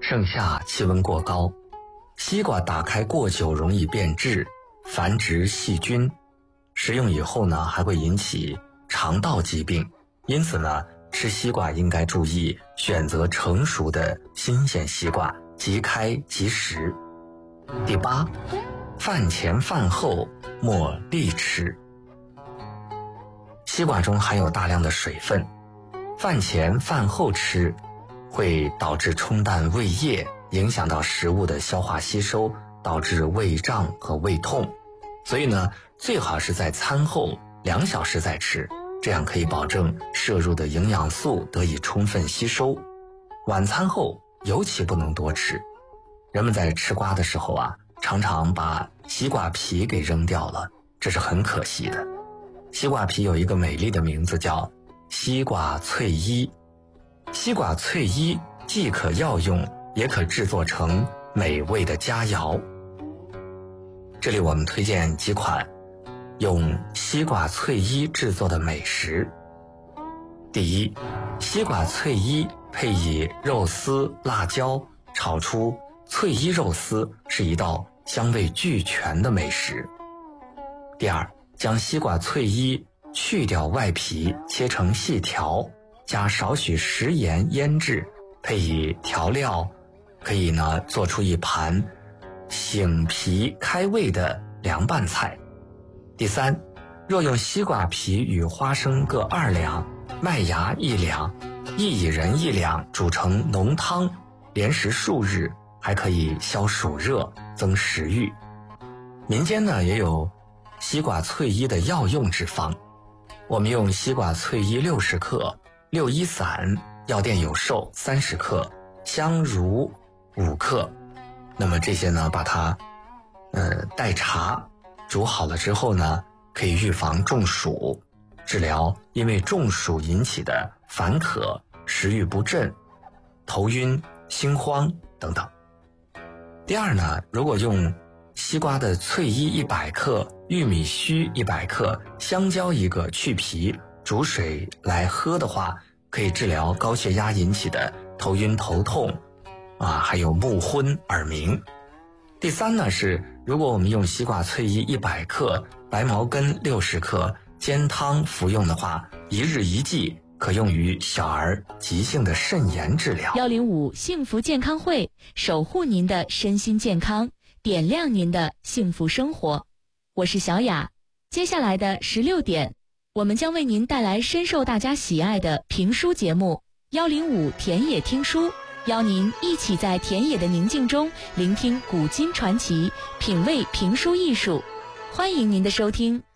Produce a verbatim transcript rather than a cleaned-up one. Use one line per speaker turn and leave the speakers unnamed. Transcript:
盛夏气温过高，西瓜打开过久容易变质，繁殖细菌，食用以后呢还会引起肠道疾病，因此呢吃西瓜应该注意选择成熟的新鲜西瓜，即开即食。第八，饭前饭后莫立吃。西瓜中含有大量的水分，饭前饭后吃会导致冲淡胃液，影响到食物的消化吸收，导致胃胀和胃痛。所以呢，最好是在餐后两小时再吃，这样可以保证摄入的营养素得以充分吸收。晚餐后尤其不能多吃。人们在吃瓜的时候啊，常常把西瓜皮给扔掉了，这是很可惜的。西瓜皮有一个美丽的名字叫西瓜翠衣。西瓜翠衣既可药用，也可制作成美味的佳肴。这里我们推荐几款用西瓜翠衣制作的美食。第一，西瓜翠衣配以肉丝、辣椒炒出翠衣肉丝，是一道香味俱全的美食。第二，将西瓜翠衣去掉外皮，切成细条，加少许食盐腌制，配以调料，可以呢做出一盘醒脾开胃的凉拌菜。第三，若用西瓜皮与花生各二两，麦芽一两，薏仁一两煮成浓汤，连食数日，还可以消暑热，增食欲。民间呢也有西瓜翠衣的药用之方，我们用西瓜翠衣六十克，六一散，药店有售三十克，香茹五克。那么这些呢，把它呃代茶煮好了之后呢，可以预防中暑，治疗因为中暑引起的烦渴、食欲不振、头晕、心慌等等。第二呢，如果用西瓜的翠衣一百克，玉米须一百克，香蕉一个，去皮煮水来喝的话，可以治疗高血压引起的头晕头痛啊，还有目昏耳鸣。第三呢是，如果我们用西瓜翠衣一百克，白茅根六十克煎汤服用的话，一日一剂，可用于小儿急性的肾炎治疗。
幺零五幸福健康会，守护您的身心健康，点亮您的幸福生活。我是小雅，接下来的十六点，我们将为您带来深受大家喜爱的评书节目幺零五田野听书，邀您一起在田野的宁静中聆听古今传奇，品味评书艺术。欢迎您的收听。